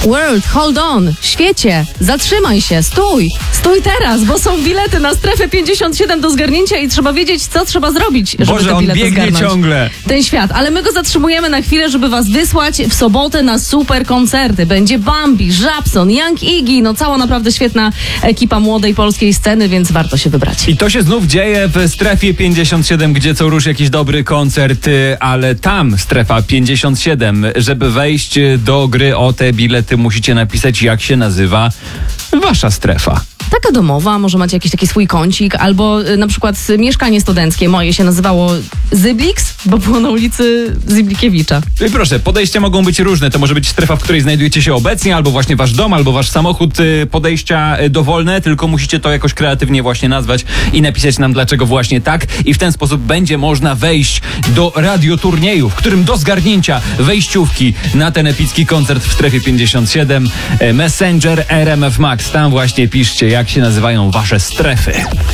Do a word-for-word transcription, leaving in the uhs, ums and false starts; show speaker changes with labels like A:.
A: World, hold on, świecie, zatrzymaj się, stój, stój teraz, bo są bilety na strefę pięćdziesiąt siedem do zgarnięcia i trzeba wiedzieć, co trzeba zrobić, żeby
B: Boże,
A: te
B: on
A: bilety
B: biegnie
A: zgarnąć.
B: ciągle.
A: Ten świat, ale my go zatrzymujemy na chwilę, żeby was wysłać w sobotę na super koncerty. Będzie Bambi, Żabson, Young Iggy, no cała naprawdę świetna ekipa młodej polskiej sceny, więc warto się wybrać.
B: I to się znów dzieje w strefie pięćdziesiąt siedem, gdzie co rusz jakiś dobry koncert, y, ale tam strefa pięćdziesiąt siedem. Żeby wejść do gry o te bilety, musicie napisać, jak się nazywa wasza strefa.
A: Taka domowa, może macie jakiś taki swój kącik, albo y, na przykład mieszkanie studenckie. Moje się nazywało Zybliks, bo było na ulicy Zyblikiewicza.
B: I proszę, podejścia mogą być różne. To może być strefa, w której znajdujecie się obecnie, albo właśnie wasz dom, albo wasz samochód. y, Podejścia y, dowolne, tylko musicie to jakoś kreatywnie właśnie nazwać i napisać nam, dlaczego właśnie tak. I w ten sposób będzie można wejść do radioturnieju, w którym do zgarnięcia wejściówki na ten epicki koncert w strefie pięćdziesiąt siedem. y, Messenger R M F Max. Tam właśnie piszcie, jak się nazywają wasze strefy.